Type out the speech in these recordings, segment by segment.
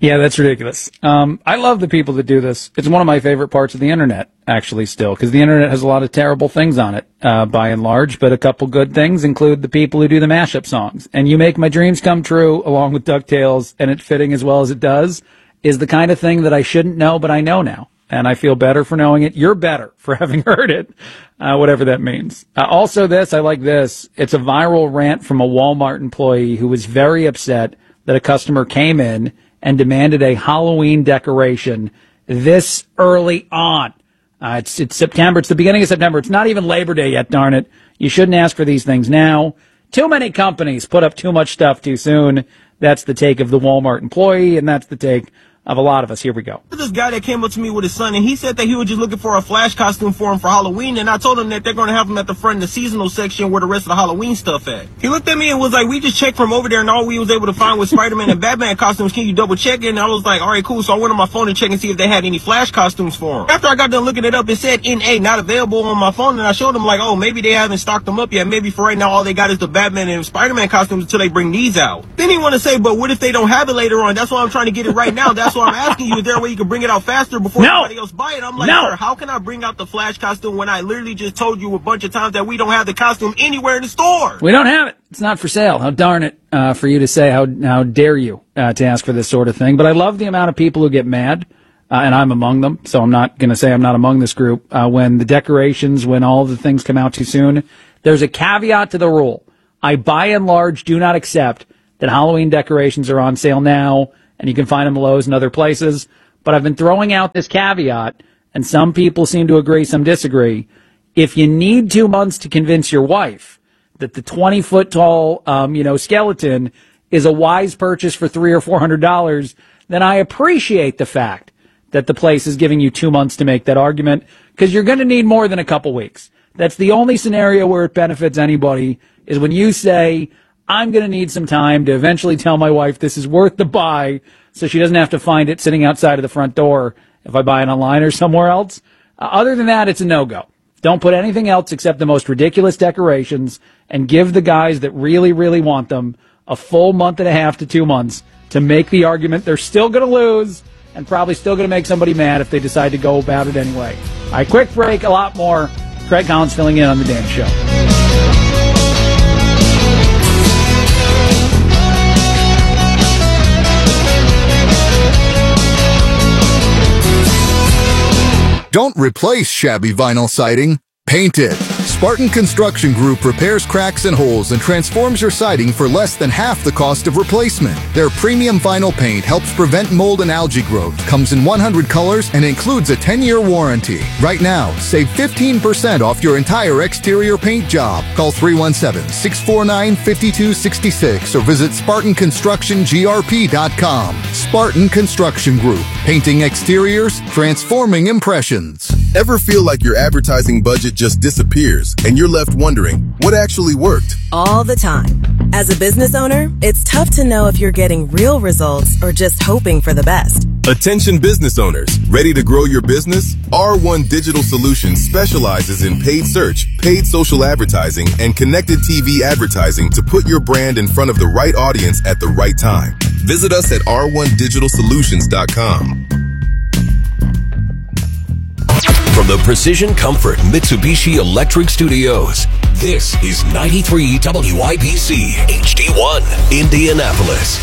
Yeah, that's ridiculous. I love the people that do this. It's one of my favorite parts of the internet, actually, still, because the internet has a lot of terrible things on it, by and large, but a couple good things include the people who do the mashup songs. And You Make My Dreams Come True, along with DuckTales, and it fitting as well as it does, is the kind of thing that I shouldn't know, but I know now. And I feel better for knowing it. You're better for having heard it, whatever that means. Also I like this. It's a viral rant from a Walmart employee who was very upset that a customer came in and demanded a Halloween decoration this early on. It's September. It's the beginning of September. It's not even Labor Day yet, darn it. You shouldn't ask for these things now. Too many companies put up too much stuff too soon. That's the take of the Walmart employee, and that's the take of a lot of us. Here we go. This guy that came up to me with his son, and he said that he was just looking for a Flash costume for him for Halloween, and I told him that they're going to have him at the front in the seasonal section where the rest of the Halloween stuff at. He looked at me and was like, we just checked from over there, and all we was able to find was Spider-Man and Batman costumes. Can you double check it? And I was like, all right, cool. So I went on my phone and checked and see if they had any Flash costumes for him. After I got done looking it up, it said NA, not available on my phone, and I showed him like, oh, maybe they haven't stocked them up yet. Maybe for right now, all they got is the Batman and Spider-Man costumes until they bring these out. Then he want to say, but what if they don't have it later on? That's why I'm trying to get it right now. That's why I'm asking you, is there a way you can bring it out faster before somebody else buy it? I'm like, sir, how can I bring out the Flash costume when I literally just told you a bunch of times that we don't have the costume anywhere in the store? We don't have it. It's not for sale. How darn it for you to say, how dare you to ask for this sort of thing. But I love the amount of people who get mad, and I'm among them, so I'm not going to say I'm not among this group. When the decorations, when all the things come out too soon, there's a caveat to the rule. I, by and large, do not accept that Halloween decorations are on sale now, and you can find them at Lowe's and other places. But I've been throwing out this caveat, and some people seem to agree, some disagree. If you need 2 months to convince your wife that the 20-foot tall, skeleton is a wise purchase for $300 or $400, then I appreciate the fact that the place is giving you 2 months to make that argument, because you're going to need more than a couple weeks. That's the only scenario where it benefits anybody, is when you say, I'm going to need some time to eventually tell my wife this is worth the buy, so she doesn't have to find it sitting outside of the front door if I buy it online or somewhere else. Other than that, it's a no-go. Don't put anything else except the most ridiculous decorations, and give the guys that really, really want them a full month and a half to 2 months to make the argument. They're still going to lose and probably still going to make somebody mad if they decide to go about it anyway. All right, quick break, a lot more. Craig Collins filling in on The Dan Show. Don't replace shabby vinyl siding. Paint it. Spartan Construction Group repairs cracks and holes and transforms your siding for less than half the cost of replacement. Their premium vinyl paint helps prevent mold and algae growth, comes in 100 colors, and includes a 10-year warranty. Right now, save 15% off your entire exterior paint job. Call 317-649-5266 or visit SpartanConstructionGRP.com. Spartan Construction Group. Painting exteriors, transforming impressions. Ever feel like your advertising budget just disappears and you're left wondering what actually worked? All the time. As a business owner, it's tough to know if you're getting real results or just hoping for the best. Attention business owners, ready to grow your business? R1 Digital Solutions specializes in paid search, paid social advertising, and connected TV advertising to put your brand in front of the right audience at the right time. Visit us at r1digitalsolutions.com. From the Precision Comfort Mitsubishi Electric Studios, this is 93 WIBC HD1, Indianapolis.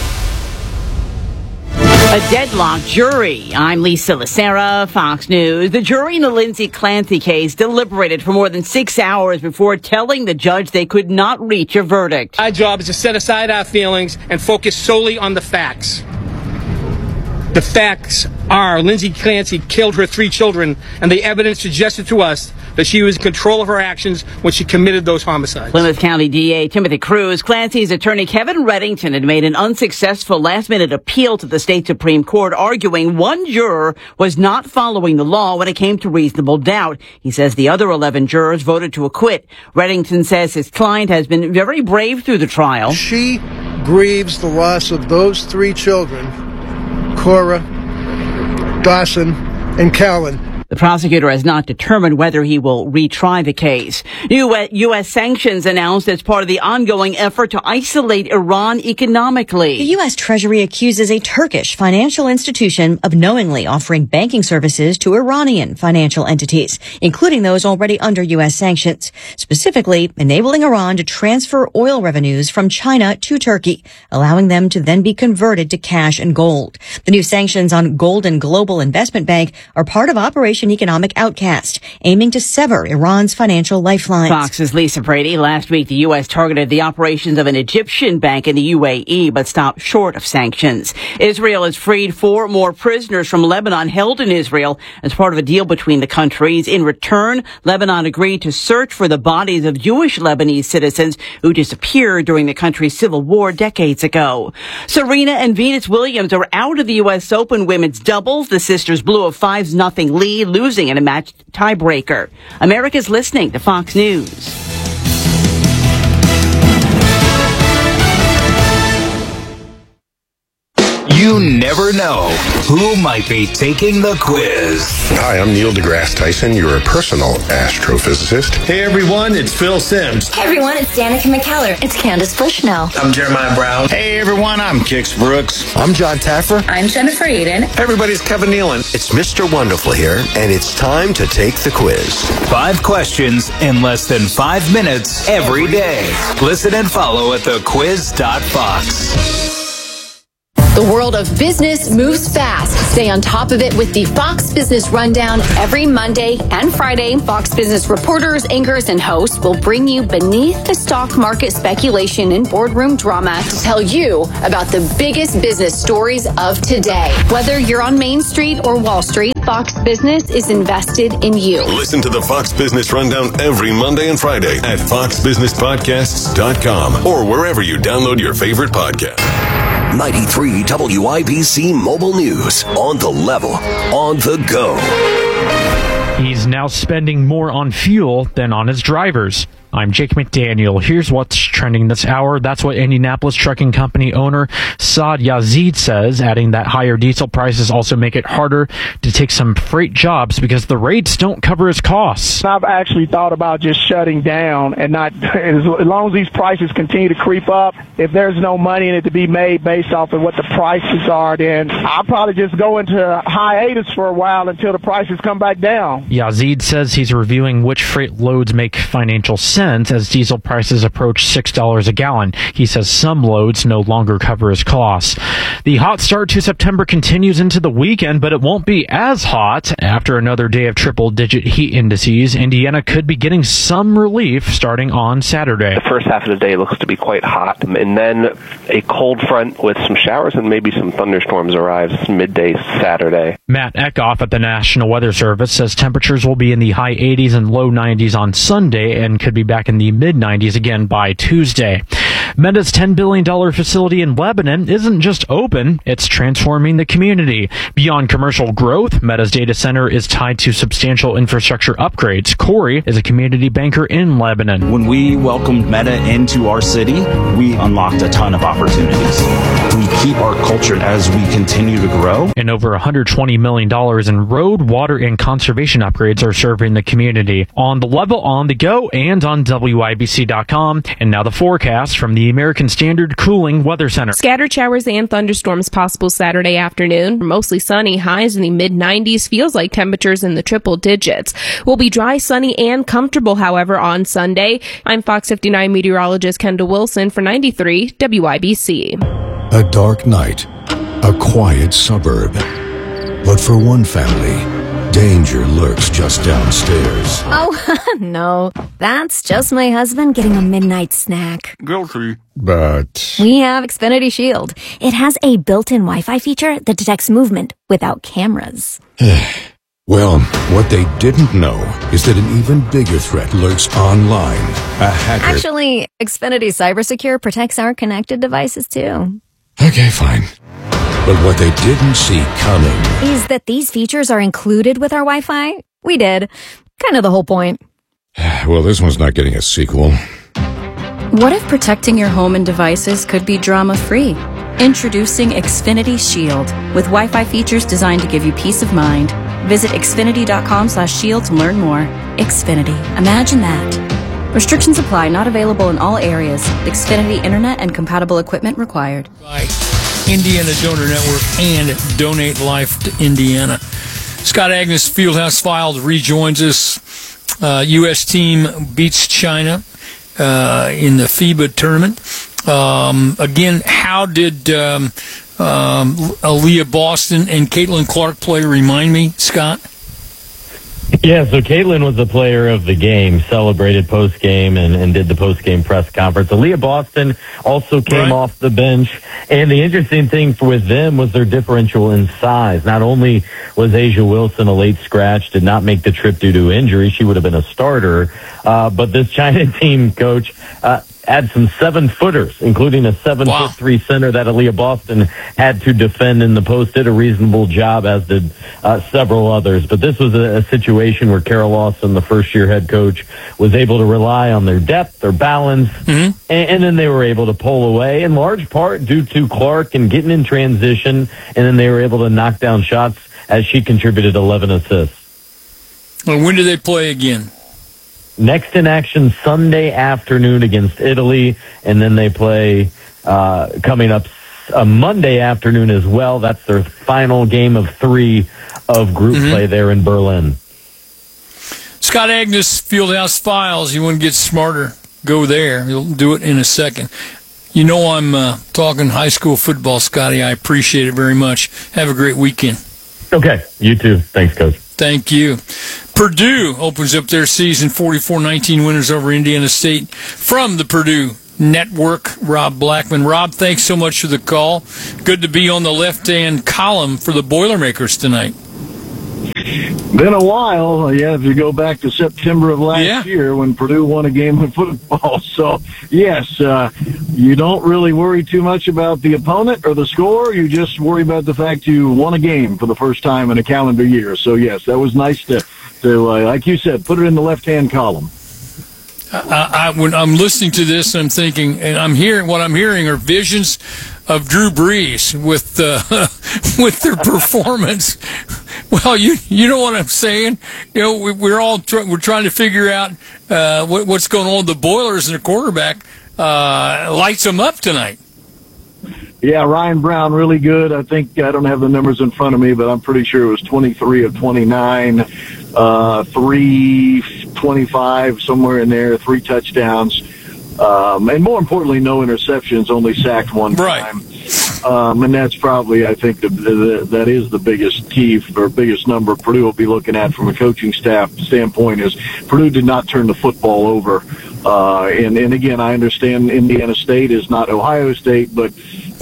A deadlocked jury. I'm Lisa Lacera, Fox News. The jury in the Lindsay Clancy case deliberated for more than 6 hours before telling the judge they could not reach a verdict. Our job is to set aside our feelings and focus solely on the facts. The facts are Lindsay Clancy killed her 3 children, and the evidence suggested to us that she was in control of her actions when she committed those homicides. Plymouth County DA Timothy Cruz, Clancy's attorney Kevin Reddington had made an unsuccessful last-minute appeal to the state Supreme Court, arguing one juror was not following the law when it came to reasonable doubt. He says the other 11 jurors voted to acquit. Reddington says his client has been very brave through the trial. She grieves the loss of those 3 children, Cora, Dawson, and Callan. The prosecutor has not determined whether he will retry the case. New U.S. sanctions announced as part of the ongoing effort to isolate Iran economically. The U.S. Treasury accuses a Turkish financial institution of knowingly offering banking services to Iranian financial entities, including those already under U.S. sanctions, specifically enabling Iran to transfer oil revenues from China to Turkey, allowing them to then be converted to cash and gold. The new sanctions on Golden Global Investment Bank are part of Operation Economic Outcast, aiming to sever Iran's financial lifelines. Fox's Lisa Brady. Last week, the U.S. targeted the operations of an Egyptian bank in the UAE, but stopped short of sanctions. Israel has freed 4 more prisoners from Lebanon held in Israel as part of a deal between the countries. In return, Lebanon agreed to search for the bodies of Jewish Lebanese citizens who disappeared during the country's civil war decades ago. Serena and Venus Williams are out of the U.S. Open women's doubles. The sisters blew a 5-0 lead, losing in a match tiebreaker. America's listening to Fox News. You never know who might be taking the quiz. Hi, I'm Neil deGrasse Tyson, your personal astrophysicist. Hey everyone, it's Phil Simms. Hey everyone, it's Danica McKellar. It's Candace Bushnell. I'm Jeremiah Brown. Hey everyone, I'm Kix Brooks. I'm John Taffer. I'm Jennifer Eden. Everybody's Kevin Nealon. It's Mr. Wonderful here, and it's time to take the quiz. 5 questions in less than 5 minutes every day. Listen and follow at thequiz.fox. The world of business moves fast. Stay on top of it with the Fox Business Rundown every Monday and Friday. Fox Business reporters, anchors, and hosts will bring you beneath the stock market speculation and boardroom drama to tell you about the biggest business stories of today. Whether you're on Main Street or Wall Street, Fox Business is invested in you. Listen to the Fox Business Rundown every Monday and Friday at foxbusinesspodcasts.com or wherever you download your favorite podcast. 93 WIBC Mobile News. On the level, on the go. He's now spending more on fuel than on his drivers. I'm Jake McDaniel. Here's what's trending this hour. That's what Indianapolis Trucking Company owner Saad Yazid says, adding that higher diesel prices also make it harder to take some freight jobs because the rates don't cover his costs. I've actually thought about just shutting down and not, as long as these prices continue to creep up, if there's no money in it to be made based off of what the prices are, then I'll probably just go into hiatus for a while until the prices come back down. Yazid says he's reviewing which freight loads make financial sense as diesel prices approach $6 a gallon. He says some loads no longer cover his costs. The hot start to September continues into the weekend, but it won't be as hot. After another day of triple-digit heat indices, Indiana could be getting some relief starting on Saturday. The first half of the day looks to be quite hot, and then a cold front with some showers and maybe some thunderstorms arrives midday Saturday. Matt Eckhoff at the National Weather Service says temperatures will be in the high 80s and low 90s on Sunday and could be back in the mid-90s again by Tuesday. Meta's $10 billion facility in Lebanon isn't just open, it's transforming the community. Beyond commercial growth, Meta's data center is tied to substantial infrastructure upgrades. Corey is a community banker in Lebanon. When we welcomed Meta into our city, we unlocked a ton of opportunities. We keep our culture as we continue to grow. And over $120 million in road, water, and conservation upgrades are serving the community. On the level, on the go, and on WIBC.com. And now the forecast from the American Standard Cooling Weather Center. Scattered showers and thunderstorms possible Saturday afternoon. Mostly sunny, highs in the mid-90s. Feels like temperatures in the triple digits. Will be dry, sunny, and comfortable, however, on Sunday. I'm Fox 59 meteorologist Kendall Wilson for 93 WIBC. A dark night, a quiet suburb. But for one family, danger lurks just downstairs. Oh, no. That's just my husband getting a midnight snack. Guilty. But we have Xfinity Shield. It has a built-in Wi-Fi feature that detects movement without cameras. Well, what they didn't know is that an even bigger threat lurks online. A hacker. Actually, Xfinity CyberSecure protects our connected devices, too. Okay, fine. But what they didn't see coming is that these features are included with our Wi-Fi. We did. Kind of the whole point. Well, this one's not getting a sequel. What if protecting your home and devices could be drama-free? Introducing Xfinity Shield, with Wi-Fi features designed to give you peace of mind. Visit Xfinity.com/shield to learn more. Xfinity. Imagine that. Restrictions apply. Not available in all areas. Xfinity Internet and compatible equipment required. By Indiana Donor Network and Donate Life to Indiana. Scott Agnes, Fieldhouse Files, rejoins us. U.S. team beats China in the FIBA tournament. Again, how did Aaliyah Boston and Caitlin Clark play? Remind me, Scott. Yeah, so Caitlin was the player of the game, celebrated post-game and did the post-game press conference. Aaliyah Boston also came off the bench. And the interesting thing with them was their differential in size. Not only was Asia Wilson a late scratch, did not make the trip due to injury, she would have been a starter. But this China team, Coach, had some 7-footers, including a 7'3" center that Aaliyah Boston had to defend in the post. Did a reasonable job, as did several others. But this was a situation where Carol Lawson, the first-year head coach, was able to rely on their depth, their balance, and then they were able to pull away, in large part due to Clark and getting in transition, and then they were able to knock down shots as she contributed 11 assists. Well, when do they play again? Next in action Sunday afternoon against Italy, and then they play coming up Monday afternoon as well. That's their final game of 3 of group play there in Berlin. Scott Agnes, Fieldhouse Files. You want to get smarter, go there. You'll do it in a second. You know I'm talking high school football, Scotty. I appreciate it very much. Have a great weekend. Okay, you too. Thanks, Coach. Thank you. Purdue opens up their season 44-19 winners over Indiana State. From the Purdue Network, Rob Blackman. Rob, thanks so much for the call. Good to be on the left-hand column for the Boilermakers tonight. Been a while, if you go back to September of last year when Purdue won a game of football. So, yes, you don't really worry too much about the opponent or the score. You just worry about the fact you won a game for the first time in a calendar year. So, yes, that was nice to like you said, put it in the left-hand column. When I'm listening to this, I'm thinking, and what I'm hearing are visions of Drew Brees with their performance. Well, you know what I'm saying. You know, we're trying to figure out what's going on with the Boilers, and the quarterback lights them up tonight. Yeah, Ryan Brown, really good. I think, I don't have the numbers in front of me, but I'm pretty sure it was 23 of 29, 325, somewhere in there, 3 touchdowns. And more importantly, no interceptions, only sacked one time. And that's probably, I think, that is the biggest key or biggest number Purdue will be looking at from a coaching staff standpoint is Purdue did not turn the football over. And again, I understand Indiana State is not Ohio State, but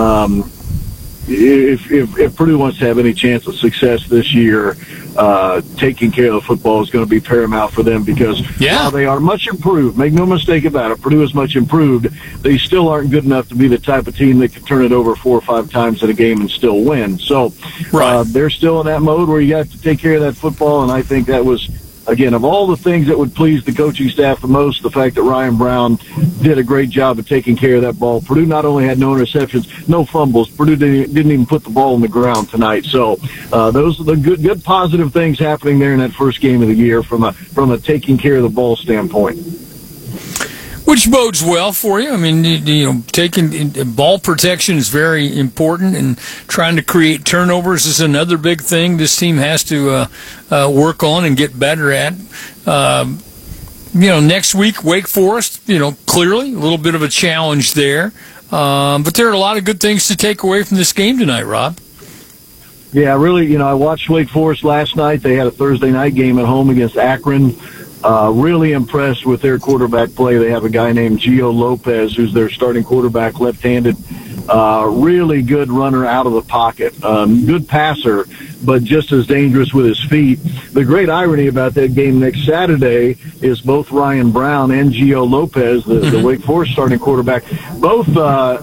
if Purdue wants to have any chance of success this year, taking care of the football is going to be paramount for them because while they are much improved, make no mistake about it, Purdue is much improved, they still aren't good enough to be the type of team that can turn it over 4 or 5 times in a game and still win. So they're still in that mode where you have to take care of that football, and I think that was, again, of all the things that would please the coaching staff the most, the fact that Ryan Brown did a great job of taking care of that ball. Purdue not only had no interceptions, no fumbles. Purdue didn't even put the ball on the ground tonight. So those are the good positive things happening there in that first game of the year from a taking care of the ball standpoint. Which bodes well for you. I mean, taking ball protection is very important, and trying to create turnovers is another big thing this team has to work on and get better at. Next week, Wake Forest, clearly a little bit of a challenge there. But there are a lot of good things to take away from this game tonight, Rob. Yeah, really, I watched Wake Forest last night. They had a Thursday night game at home against Akron. Really impressed with their quarterback play. They have a guy named Gio Lopez, who's their starting quarterback, left-handed. Really good runner out of the pocket. Good passer, but just as dangerous with his feet. The great irony about that game next Saturday is both Ryan Brown and Gio Lopez, the Wake Forest starting quarterback, both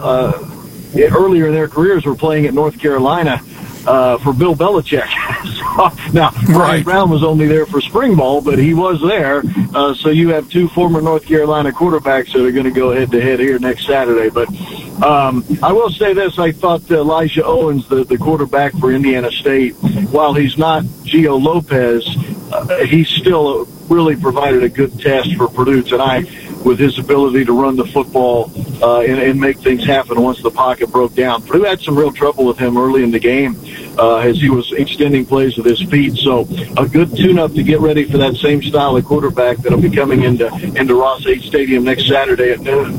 earlier in their careers were playing at North Carolina for Bill Belichick. Now, Brian Brown was only there for spring ball, but he was there. So you have two former North Carolina quarterbacks that are going to go head-to-head here next Saturday. But I will say this. I thought Elijah Owens, the quarterback for Indiana State, while he's not Gio Lopez, he still really provided a good test for Purdue tonight with his ability to run the football and make things happen once the pocket broke down. Purdue had some real trouble with him early in the game as he was extending plays with his feet. So a good tune-up to get ready for that same style of quarterback that'll be coming into Ross-Ade Stadium next Saturday at noon.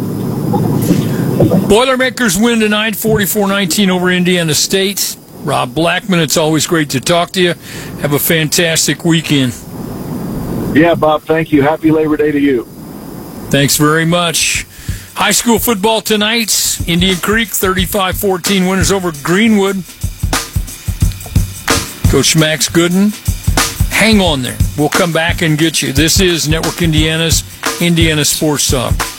Boilermakers win tonight, 44-19 over Indiana State. Rob Blackman, it's always great to talk to you. Have a fantastic weekend. Yeah, Bob, thank you. Happy Labor Day to you. Thanks very much. High school football tonight. Indian Creek, 35-14 winners over Greenwood. Coach Max Gooden, hang on there. We'll come back and get you. This is Network Indiana's Indiana Sports Talk.